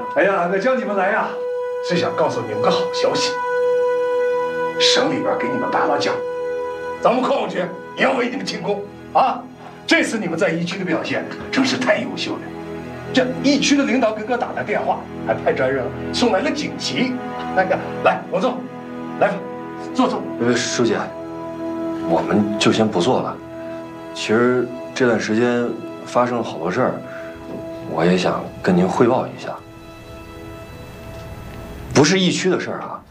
哎呀，我叫你们来呀，是想告诉你们个好消息。省里边给你们颁了奖，咱们矿务局也要为你们庆功啊！这次你们在一区的表现真是太优秀了。这一区的领导给我打了电话，还派专人送来了锦旗。哎呀，来，王总，来吧，坐。 书记，我们就先不做了。其实这段时间发生了好多事儿，我也想跟您汇报一下。不是一区的事儿啊，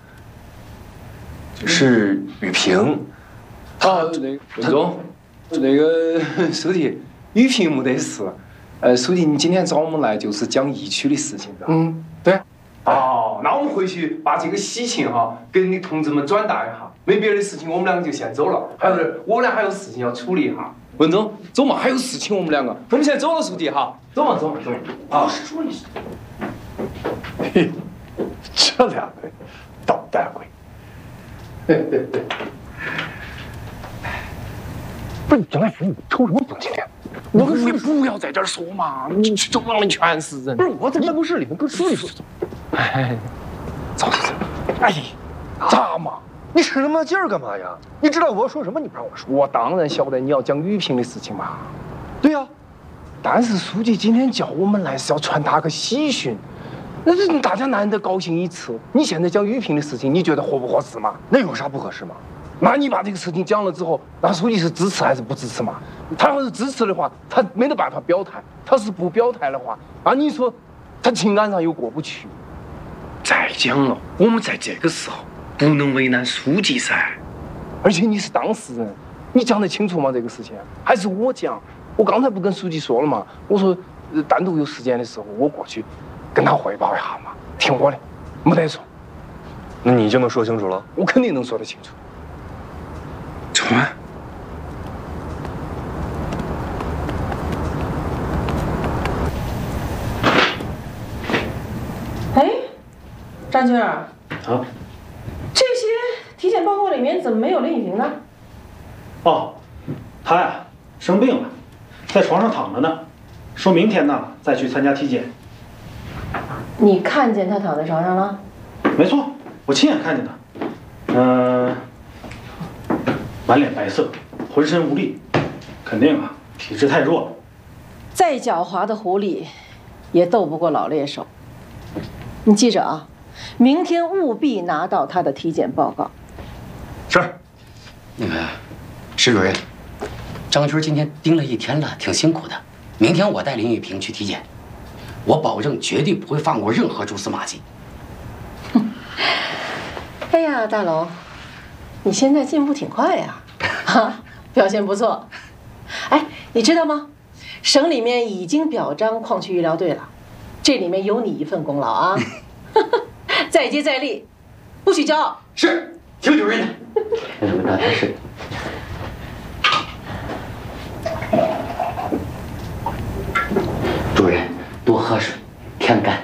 是雨萍。 文总，那个书记，雨萍没得事。书记，你今天找我们来就是讲疫区的事情的。对。哦，那我们回去把这个喜庆给你同志们转达一下。没别的事情，我们两个就先走了。还有我俩还有事情要处理一下。文总，走嘛，还有事情我们两个，我们先走了，书记哈。走嘛。啊，说一声。 嘿，这两个捣蛋鬼。不是蒋大夫，你抽什么风今天？ 你不要在这儿说嘛，你走廊里全是人。 不是我在办公室里面跟书记说。 哎，走。哎，咋嘛？ 你使那么劲儿干嘛呀？你知道我要说什么，你不让我说。 我当然晓得你要讲雨萍的事情嘛。 对呀， 但是书记今天叫我们来是要传达个喜讯，那是大家难得高兴一次。你现在讲雨萍的事情，你觉得合不合适嘛？ 那有啥不合适吗？ 那你把这个事情讲了之后，那书记是支持还是不支持嘛？他要是支持的话，他没得办法表态；他是不表态的话，那你说他情感上又过不去。再讲了，我们在这个时候不能为难书记噻。而且你是当事人，你讲得清楚吗？这个事情还是我讲？我刚才不跟书记说了吗？我说单独有时间的时候，我过去跟他汇报一下嘛，听我的，没得错。 那你就能说清楚了？ 我肯定能说得清楚。传。 哎，张军儿。 啊。 这些体检报告里面怎么没有林雨萍呢？ 哦，她呀生病了，在床上躺着呢，说明天呢再去参加体检。 你看见她躺在床上了？ 没错，我亲眼看见她。满脸白色，浑身无力，肯定啊体质太弱了。 再狡猾的狐狸，也斗不过老猎手。你记着啊，明天务必拿到他的体检报告。 是。 那个，石主任，张军今天盯了一天了，挺辛苦的。明天我带林雨萍去体检，我保证绝对不会放过任何蛛丝马迹。 哎呀，大龙，你现在进步挺快呀，表现不错。哎，你知道吗？省里面已经表彰矿区医疗队了，这里面有你一份功劳啊！再接再厉，不许骄傲。 是，听主任的。那什么，大点声。主任，多喝水，天干。